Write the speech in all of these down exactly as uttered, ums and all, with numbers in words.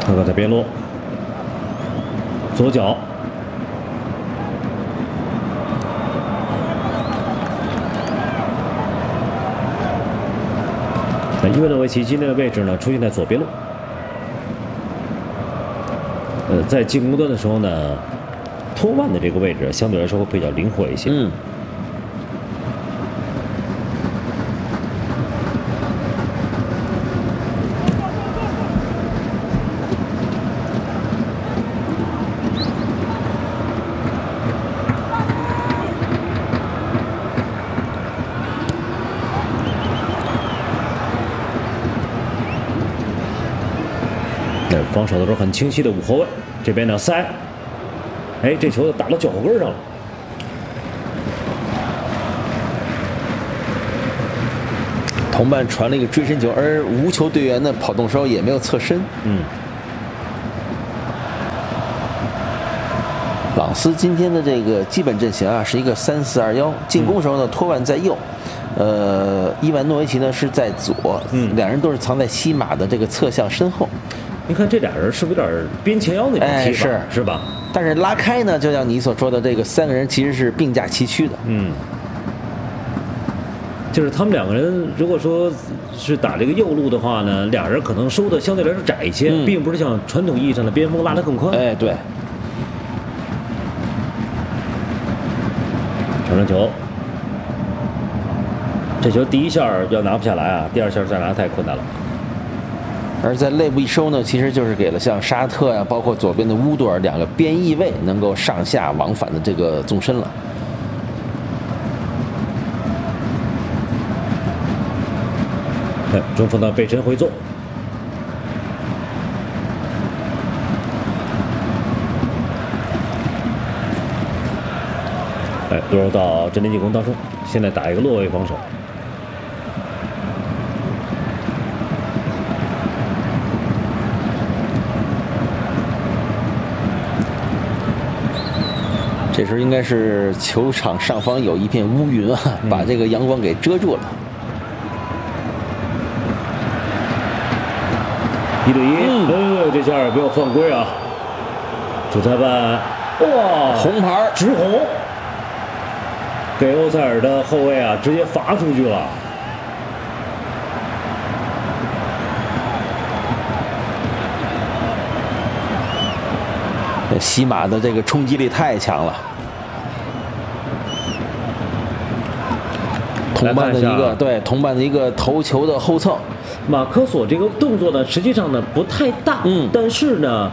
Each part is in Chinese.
看看在边路，左脚。 那伊万诺维奇今天的位置呢，出现在左边路。呃，在进攻端的时候呢，托万的这个位置相对来说会比较灵活一些。 嗯。 防守的时候很清晰的五后卫，这边呢塞，哎，这球打到脚后跟上了。 同伴传了一个追身球，而无球队员呢跑动时候也没有侧身。 嗯。 朗斯今天的这个基本阵型啊是一个三四二幺，进攻时候呢托万在右。 呃，伊万诺维奇呢是在左，嗯，两人都是藏在西马的这个侧向身后。 你看这俩人是不是有点边前腰那种踢法？ 哎、是是吧？ 但是拉开呢，就像你所说的，这个三个人其实是并驾齐驱的。 嗯，就是他们两个人，如果说是打这个右路的话呢，俩人可能收的相对来说窄一些，嗯、并不是像传统意义上的边锋拉得更宽。 哎，对。 传传球。 这球第一下要拿不下来啊，第二下再拿太困难了。 而在内部一收呢，其实就是给了像沙特呀、啊，包括左边的乌多尔两个边翼位能够上下往返的这个纵深了。 哎，中锋的背身回做。哎，落入到阵地进攻当中，现在打一个落位防守。 这时候应该是球场上方有一片乌云啊，嗯、把这个阳光给遮住了。 一对一，嗯、呃，这下没有犯规啊！主裁判，哇， 红牌， 直红，给欧塞尔的后卫啊，直接罚出去了。 西马的这个冲击力太强了，同伴的一个对同伴的一个头球的后蹭， 马科索这个动作呢，实际上呢不太大，嗯，但是呢，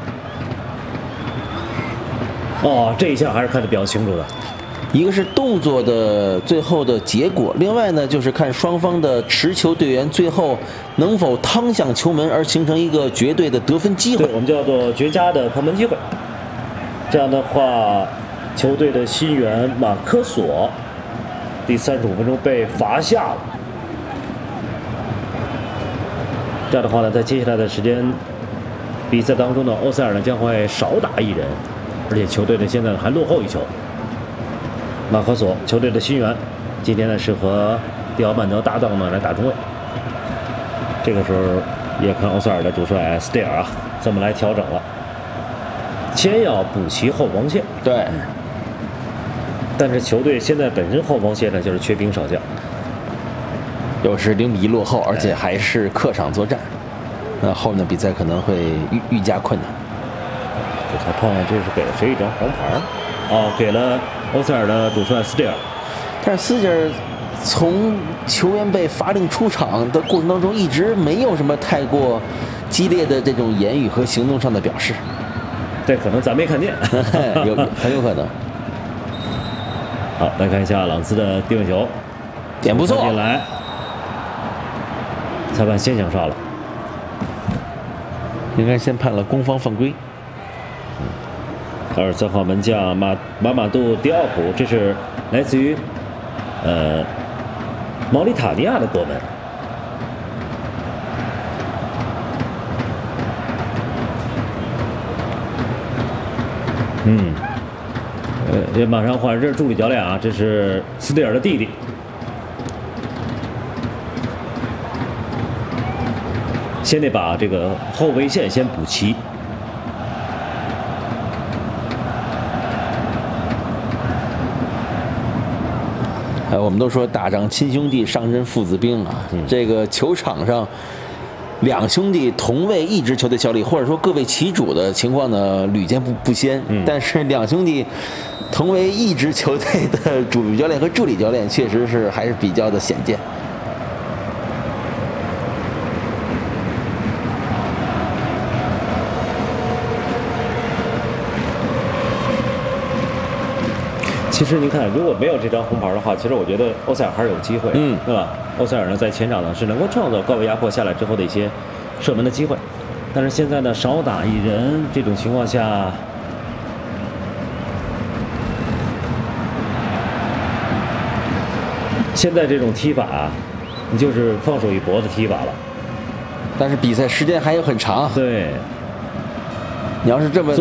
哦，这一下还是看得比较清楚的。 一个是动作的最后的结果，另外呢就是看双方的持球队员最后能否趟向球门而形成一个绝对的得分机会。 对，我们叫做绝佳的破门机会。这样的话，球队的新援马科索第三十五分钟被罚下了。这样的话呢，在接下来的时间比赛当中呢，欧塞尔呢将会少打一人，而且球队呢现在还落后一球。 马科索，球队的新援，今天呢是和蒂奥曼德搭档呢来打中卫。这个时候也看欧塞尔的主帅斯蒂尔啊怎么来调整了。先要补齐后防线， 对。 但是球队现在本身后防线呢就是缺兵少将， 又是零比一落后，而且还是客场作战，那后面的比赛可能会愈愈加困难。 主裁判这是给了谁一张黄牌？哦，给了。 欧塞尔的主帅斯蒂尔， 但是斯蒂尔从球员被罚令出场的过程当中，一直没有什么太过激烈的这种言语和行动上的表示。 这可能咱没看见， 有很有可能。 好，来看一下朗斯的定位球， 点不错， 进来，裁判先响哨了， 应该先判了攻方犯规。 二十三号门将马马马杜迪奥普，这是来自于呃毛里塔尼亚的国门。嗯，呃，也马上换，这是助理教练啊，这是斯蒂尔的弟弟。 先得把这个后卫线先补齐。 哎，我们都说打仗亲兄弟，上阵父子兵啊。嗯、这个球场上，两兄弟同为一支球队效力，或者说各为其主的情况呢，屡见不不鲜。嗯、但是两兄弟同为一支球队的主教练和助理教练，确实是还是比较的鲜见。 其实您看，如果没有这张红牌的话，其实我觉得欧塞尔还是有机会，嗯，对吧？欧塞尔呢，在前场呢是能够创造高位压迫下来之后的一些射门的机会，但是现在呢少打一人，这种情况下，现在这种踢法啊，你就是放手一搏的踢法了。 但是比赛时间还有很长， 对。 你要是这么